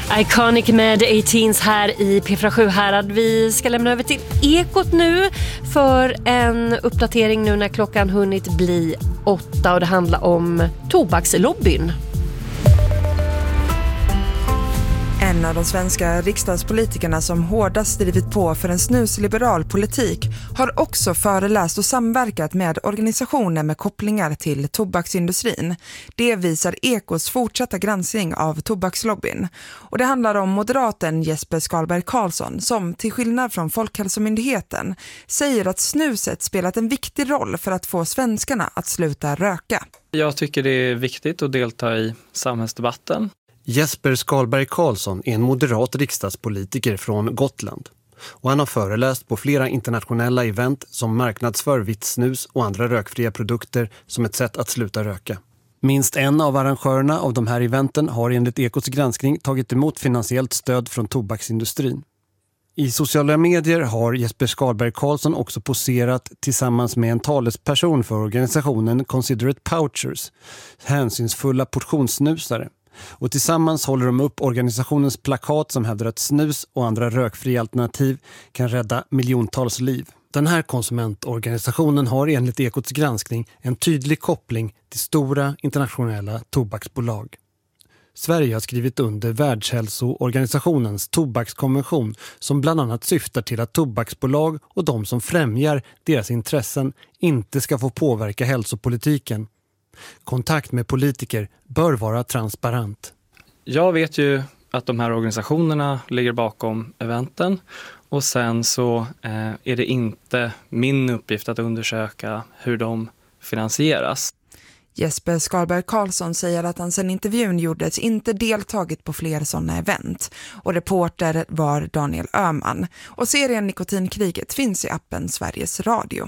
Iconic med 18s här i P47 Härad. Vi ska lämna över till Ekot nu för en uppdatering nu när klockan hunnit bli 8 och det handlar om tobakslobbyn. En av de svenska riksdagspolitikerna som hårdast drivit på för en snusliberal politik har också föreläst och samverkat med organisationer med kopplingar till tobaksindustrin. Det visar Ekots fortsatta granskning av tobakslobbyn. Och det handlar om moderaten Jesper Skalberg Karlsson som till skillnad från Folkhälsomyndigheten säger att snuset spelat en viktig roll för att få svenskarna att sluta röka. Jag tycker det är viktigt att delta i samhällsdebatten. Jesper Skalberg Karlsson är en moderat riksdagspolitiker från Gotland. Och han har föreläst på flera internationella event som marknadsför vitt snus och andra rökfria produkter som ett sätt att sluta röka. Minst en av arrangörerna av de här eventen har enligt Ekots granskning tagit emot finansiellt stöd från tobaksindustrin. I sociala medier har Jesper Skalberg Karlsson också poserat tillsammans med en talesperson för organisationen Considerate Pouchers, hänsynsfulla portionssnusare. Och tillsammans håller de upp organisationens plakat som hävdar att snus och andra rökfria alternativ kan rädda miljontals liv. Den här konsumentorganisationen har enligt Ekots granskning en tydlig koppling till stora internationella tobaksbolag. Sverige har skrivit under Världshälsoorganisationens tobakskonvention som bland annat syftar till att tobaksbolag och de som främjar deras intressen inte ska få påverka hälsopolitiken. Kontakt med politiker bör vara transparent. Jag vet ju att de här organisationerna ligger bakom eventen och sen så är det inte min uppgift att undersöka hur de finansieras. Jesper Skalberg Karlsson säger att han sedan intervjun gjordes inte deltagit på fler sådana event. Och reporter var Daniel Öhman. Och serien Nikotinkriget finns i appen Sveriges Radio.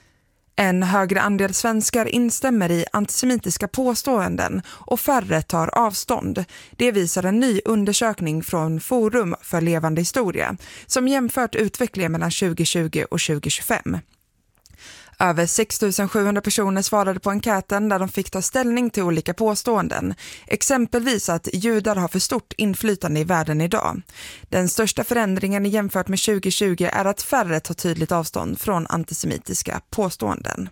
En högre andel svenskar instämmer i antisemitiska påståenden och färre tar avstånd. Det visar en ny undersökning från Forum för levande historia som jämfört utvecklingen mellan 2020 och 2025. Över 6 700 personer svarade på enkäten där de fick ta ställning till olika påståenden. Exempelvis att judar har för stort inflytande i världen idag. Den största förändringen jämfört med 2020 är att färre tar tydligt avstånd från antisemitiska påståenden.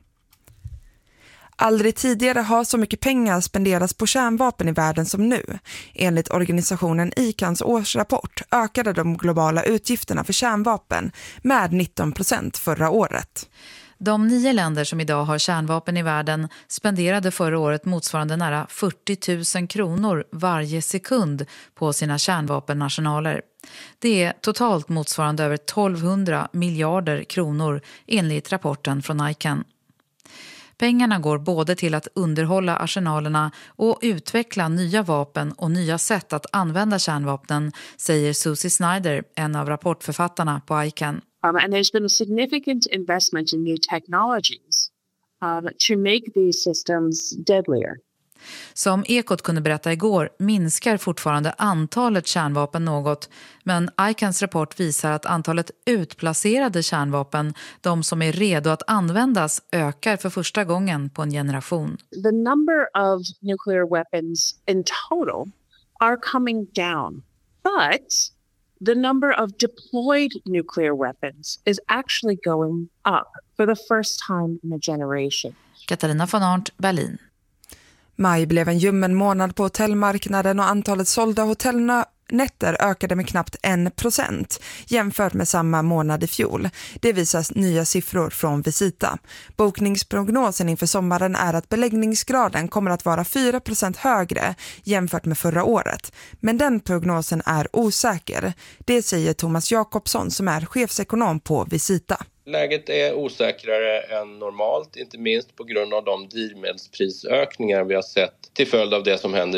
Aldrig tidigare har så mycket pengar spenderats på kärnvapen i världen som nu. Enligt organisationen ICANs årsrapport ökade de globala utgifterna för kärnvapen med 19% förra året. De 9 länder som idag har kärnvapen i världen spenderade förra året motsvarande nära 40 000 kronor varje sekund på sina kärnvapennationaler. Det är totalt motsvarande över 1200 miljarder kronor enligt rapporten från ICAN. Pengarna går både till att underhålla arsenalerna och utveckla nya vapen och nya sätt att använda kärnvapnen, säger Susie Snyder, en av rapportförfattarna på ICAN. And there's been a significant investment in new technologies to make these systems deadlier. Som Ekot kunde berätta igår minskar fortfarande antalet kärnvapen något, men ICANs rapport visar att antalet utplacerade kärnvapen, de som är redo att användas, ökar för första gången på en generation. The number of nuclear weapons in total are coming down, but the number of deployed nuclear weapons is actually going up for the first time in a generation. Katarina von Arndt, Berlin. Maj blev en ljummen månad på hotellmarknaden och antalet sålda hotellnätter ökade med knappt 1% jämfört med samma månad i fjol. Det visas nya siffror från Visita. Bokningsprognosen inför sommaren är att beläggningsgraden kommer att vara 4% högre jämfört med förra året. Men den prognosen är osäker. Det säger Thomas Jakobsson som är chefsekonom på Visita. Läget är osäkrare än normalt, inte minst på grund av de drivmedelsprisökningar vi har sett till följd av det som händer